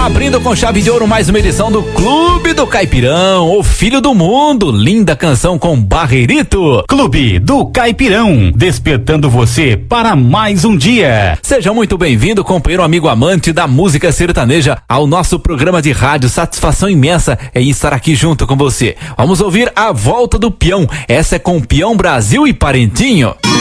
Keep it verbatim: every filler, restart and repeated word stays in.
Abrindo com chave de ouro mais uma edição do Clube do Caipirão, o filho do mundo, linda canção com Barreirito. Clube do Caipirão, despertando você para mais um dia. Seja muito bem-vindo, companheiro, amigo, amante da música sertaneja, ao nosso programa de rádio. Satisfação imensa em estar aqui junto com você. Vamos ouvir a volta do peão. Essa é com Peão Brasil e Parentinho.